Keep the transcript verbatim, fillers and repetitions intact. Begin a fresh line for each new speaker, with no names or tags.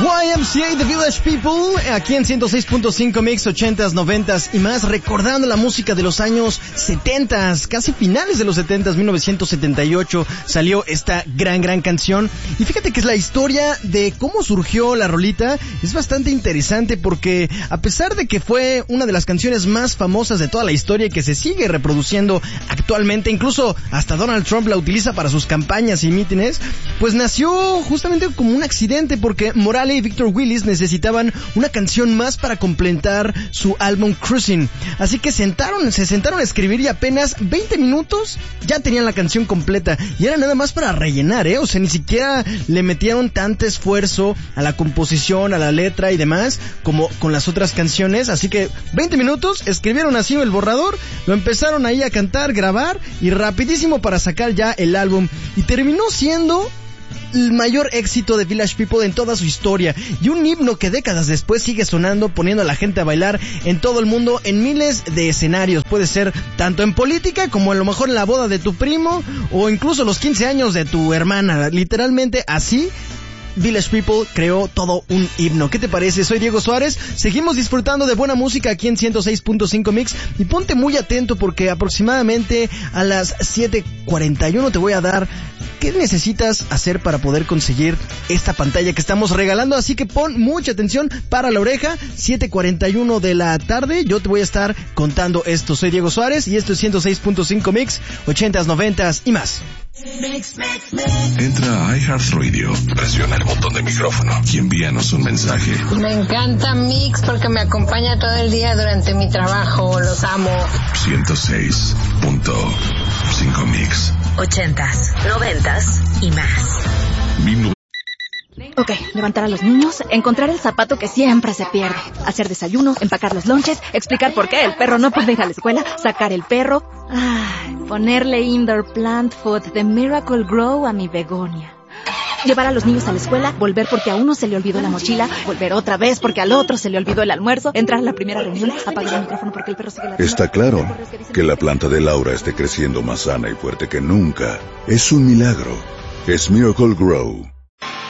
Y M C A The Village People, aquí en ciento seis punto cinco Mix, ochentas, noventas y más, recordando la música de los años setentas, casi finales de los setentas, mil novecientos setenta y ocho, salió esta gran, gran canción. Y fíjate que es la historia de cómo surgió la rolita, es bastante interesante porque a pesar de que fue una de las canciones más famosas de toda la historia y que se sigue reproduciendo actualmente, incluso hasta Donald Trump la utiliza para sus campañas y mítines, pues nació justamente como un accidente porque Morale y Victor Willis necesitaban una canción más para completar su álbum Cruising. Así que sentaron, se sentaron a escribir y apenas veinte minutos ya tenían la canción completa. Y era nada más para rellenar, ¿eh? O sea, ni siquiera le metieron tanto esfuerzo a la composición, a la letra y demás, como con las otras canciones. Así que veinte minutos, escribieron así el borrador, lo empezaron ahí a cantar, grabar y rapidísimo para sacar ya el álbum. Y terminó siendo el mayor éxito de Village People en toda su historia y un himno que décadas después sigue sonando, poniendo a la gente a bailar en todo el mundo en miles de escenarios. Puede ser tanto en política como a lo mejor en la boda de tu primo o incluso los quince años de tu hermana. Literalmente así Village People creó todo un himno. ¿Qué te parece? Soy Diego Suárez. Seguimos disfrutando de buena música aquí en ciento seis punto cinco Mix. Y ponte muy atento porque aproximadamente a las siete cuarenta y uno te voy a dar qué necesitas hacer para poder conseguir esta pantalla que estamos regalando. Así que pon mucha atención, para la oreja. siete cuarenta y uno de la tarde yo te voy a estar contando esto. Soy Diego Suárez y esto es ciento seis punto cinco Mix, ochentas, noventas y más.
Mix, mix, mix. Entra a iHeartRadio, presiona el botón de micrófono y envíanos un mensaje.
Me encanta Mix porque me acompaña todo el día durante mi trabajo. Los amo.
ciento seis punto cinco Mix.
Ochentas, noventas y más.
Minu-
Ok, levantar a los niños, encontrar el zapato que siempre se pierde, hacer desayunos, empacar los lonches, explicar por qué el perro no puede ir a la escuela, sacar el perro, ay, ponerle indoor plant food de Miracle Grow a mi begonia. Llevar a los niños a la escuela, volver porque a uno se le olvidó la mochila, volver otra vez porque al otro se le olvidó el almuerzo, entrar a la primera reunión, apagar el micrófono porque el perro sigue ladrando.
Está claro que la planta de Laura esté creciendo más sana y fuerte que nunca. Es un milagro. Es Miracle Grow.